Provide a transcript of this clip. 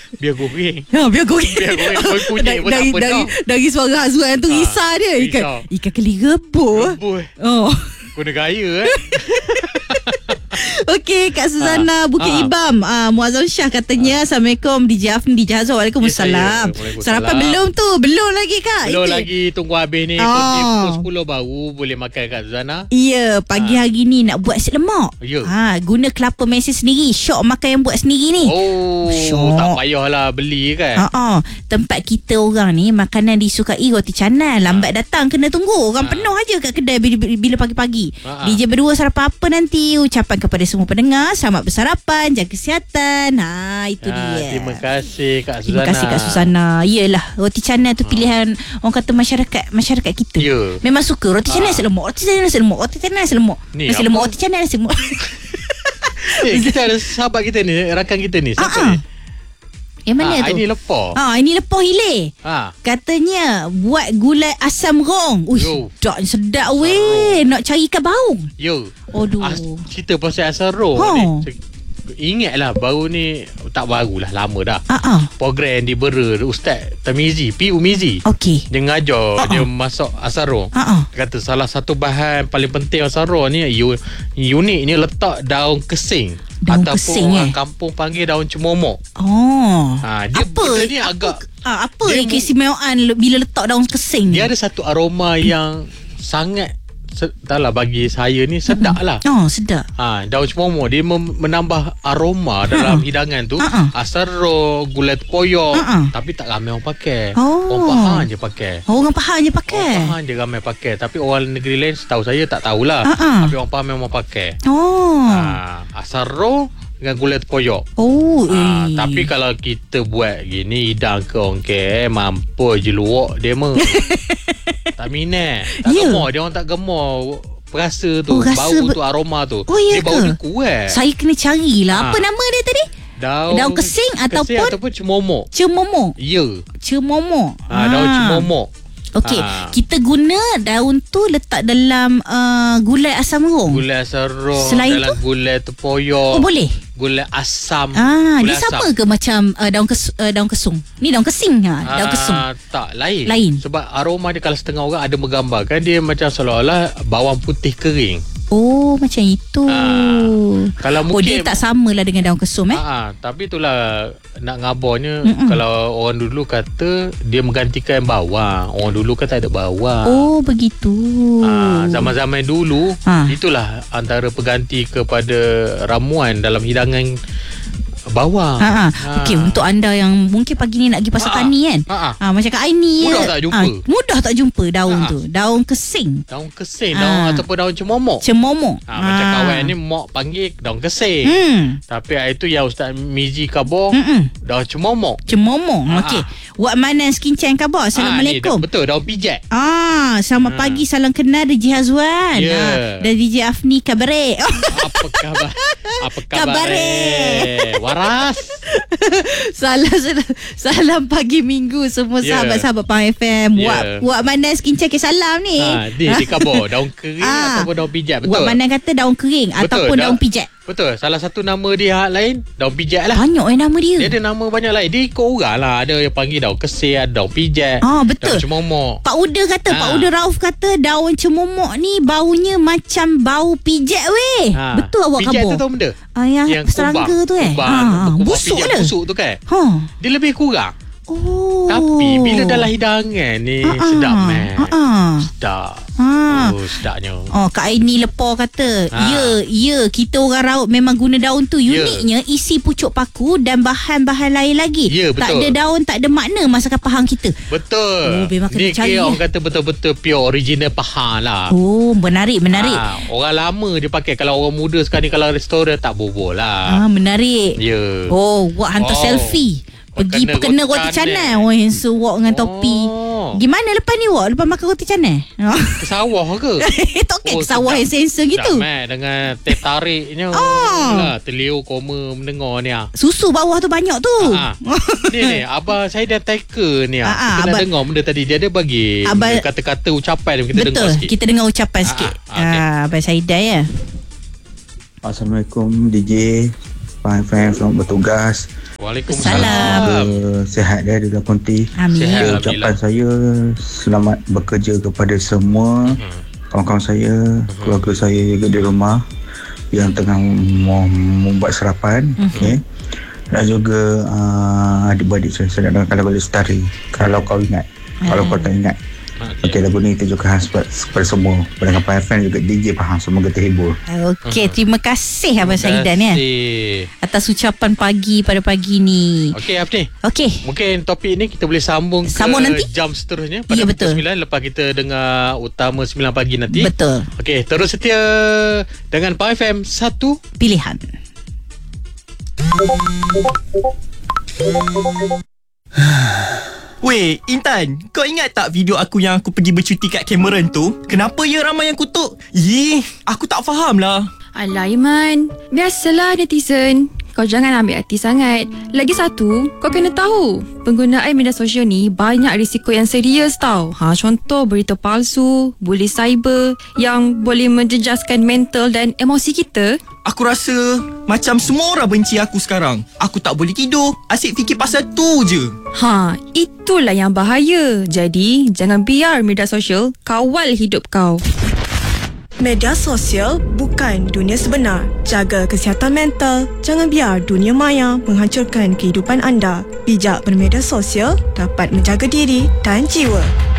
Biar goreng. Biar goreng. Kunyit pun tak apa dah. Dari suara Azwan tu risau dia. Ikan keli rebus. Oh. Guna gaya Okey, Kak Suzana Bukit Ibam, Muazzam Syah katanya Assalamualaikum DJ Afni, DJ Hazwan. Waalaikumsalam. Sarapan belum tu? Belum lagi Kak? Belum lagi, tunggu habis ni. Pukul 10 baru boleh makan Kak Suzana. Ya, pagi hari ni nak buat nasi lemak. Guna kelapa mesin sendiri. Syok makan yang buat sendiri ni. Tak payahlah beli kan. Tempat kita orang ni makanan disukai roti canai. Lambat datang kena tunggu. Orang penuh aja kat kedai bila pagi-pagi. DJ berdua sarapan apa nanti? Ucapan kepada semua pendengar, selamat bersarapan, jaga kesihatan. Itu dia. Terima kasih Kak Suzana. Terima kasih Kak Suzana. Yelah, roti canai tu pilihan orang kata masyarakat kita. Memang suka roti canai nasi lemak, roti canai nasi lemak, roti canai nasi lemak. Nasi lemak roti canai nasi lemak. Kita ada sahabat kita ni, rakan kita ni. Siapa ni? Yang mana tu? Ini lepah. Ini lepah hilir. Katanya buat gulai asam rong. Sedap weh. Nak cari ikan baung. Cerita pasal asam rong ni. Ingatlah baru ni, tak barulah, lama dah. Program diberi Ustaz Tamizi, P. Umizi. Dia ngajar, dia masak asam rong. Dia kata salah satu bahan paling penting asam rong ni unik ni letak daun kesing. Ataupun kampung panggil daun cemomok. Dia apa ni agak apa keistimewaan bila letak daun kesing ni? Dia ada satu aroma yang sangat bagi saya ni sedap lah. Sedap. Daun cemomok dia menambah aroma dalam hidangan tu. Asam rong, gulai tepoyok, tapi tak ramai orang pakai. Orang Pahang je pakai. Orang Pahang je pakai. Orang Pahang je ramai pakai. Tapi orang negeri lain setahu saya tak tahulah. Tapi orang Pahang memang pakai. Asam rong dengan gulai tepoyok. Tapi kalau kita buat gini, hidang ke orang KL, mampu je luak dia mah. Tak minat. Tak gemar. Dia orang tak gemar perasa tu, bau tu, aroma tu. Dia bau dia kuat. Saya kena carilah. Apa nama dia tadi? Daun kesing ataupun cemomok. Ya. Cemomok. Daun cemomok. Okey, kita guna daun tu letak dalam gulai asam rong. Gulai asam rong. Selain dalam tu? Gulai tepoyok. Boleh? Gulai asam. Dia sama ke macam daun kesung? Ni daun kesing daun kesung. Tak, lain. Sebab aroma dia, kalau setengah orang ada menggambarkan dia macam seolah-olah bawang putih kering. Macam itu. Kalau mungkin dia tak samalah dengan daun kesum tapi itulah nak ngabarnya. Kalau orang dulu kata dia menggantikan bawang. Orang dulu kan tak ada bawang. Begitu. Zaman-zaman dulu itulah antara pengganti kepada ramuan dalam hidangan bawang. Okey, untuk anda yang mungkin pagi ni nak pergi pasar tani kan. Macam Kak Aini mudah tak jumpa daun tu. Daun kesing. Daun ataupun daun cemomok. Macam kawan ni mak panggil daun kesing. Tapi itu yang Ustaz Mizi khabar daun cemomok. Okey. Wak Manan Skincare khabar. Assalamualaikum. Betul, daun pijak. Selamat pagi, salam kenal DJ Hazwan. Dan DJ Afni Kabare. Apa khabar? Waras. Salam pagi minggu semua sahabat-sahabat Pahang FM. Wak Manan Skincare ke salam ni. Dia khabar daun kering ataupun daun pijat. Betul. Wak Manan kata daun kering ataupun daun pijat. Betul. Salah satu nama dia lain daun pijat lah. Banyak nama dia. Dia ada nama banyak lain. Dia ikut orang lah. Ada yang panggil daun kesir, ada daun pijat. Betul. Daun cemomok. Pak Uda Rauf kata daun cemomok ni baunya macam bau pijat weh. Betul awak khabar? Pijat tu tahu benda? Yang serangga tu busuk lah. Busuk tu kan. Dia lebih kurang. Tapi bila dalam hidangan ni sedap man. Sedap. Sedapnya. Kak Aini Lepor kata, ya kita orang Raut memang guna daun tu. Uniknya isi pucuk paku dan bahan-bahan lain lagi. Tak ada daun, tak ada makna masakan Pahang kita. Betul. Memang kena cari. Ni orang kata betul-betul pure original Pahang lah. Menarik. Orang lama dia pakai. Kalau orang muda sekarang ni, kalau restoran tak bobol lah. Menarik. Buat hantar selfie. Pergi kena roti canai. Handsome walk dengan topi. Gimana lepas ni walk? Lepas makan roti canai? Ke sawah ke? Tak ke sawah handsome gitu. Dengan teh tariknya. Terliur koma mendengar ni. Susu bawah tu banyak tu. Ni Abah saya dah taker ni. Kita nak dengar benda tadi. Dia ada bagi kata-kata ucapan. Kita dengar sikit. Kita dengar ucapan sikit. Abang Saidah ya. Assalamualaikum DJ Faham FM, selamat bertugas. Waalaikumsalam. Semoga sihat dia dalam konti. Amin. Sihat. Ucapan saya selamat bekerja kepada semua kawan-kawan saya, keluarga saya juga di rumah yang tengah membuat sarapan. Okay. Dan juga adik-beradik saya nak kalau boleh lestari. Kalau kau ingat, kalau kau tak ingat. Okey, lagu ni kita juga khas kepada semua pendengar PFM, juga DJ faham, semoga terhibur. Okey, terima kasih Abang Syahidan ya atas ucapan pagi pada pagi ni. Okey, Afni. Okey. Mungkin topik ni kita boleh sambung nanti jam seterusnya pada pukul 9 lepas kita dengar utama 9 pagi nanti. Betul. Okey, terus setia dengan PFM 1 pilihan. Weh, Intan, kau ingat tak video aku yang aku pergi bercuti kat Cameron tu? Kenapa ya ramai yang kutuk? Aku tak faham lah. Alah Iman, biasalah netizen. Kau jangan ambil hati sangat. Lagi satu, kau kena tahu, penggunaan media sosial ni banyak risiko yang serius tau. Contoh berita palsu, bully cyber yang boleh menjejaskan mental dan emosi kita. Aku rasa macam semua orang benci aku sekarang. Aku tak boleh tidur, asyik fikir pasal tu je. Itulah yang bahaya. Jadi, jangan biar media sosial kawal hidup kau. Media sosial bukan dunia sebenar. Jaga kesihatan mental. Jangan biar dunia maya menghancurkan kehidupan anda. Bijak bermedia sosial dapat menjaga diri dan jiwa.